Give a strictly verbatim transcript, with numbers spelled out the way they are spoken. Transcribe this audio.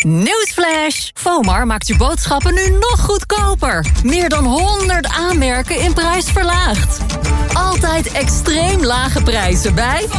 Nieuwsflash! FOMAR maakt uw boodschappen nu nog goedkoper. Meer dan honderd aanmerken in prijs verlaagd. Altijd extreem lage prijzen bij